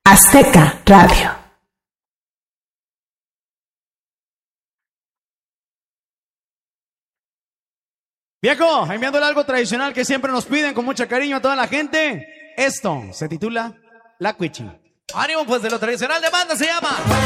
Azteca Radio. Viejo, enviándole algo tradicional que siempre nos piden con mucho cariño a toda la gente. Esto se titula La Cuichi. Ánimo, pues de lo tradicional de banda se llama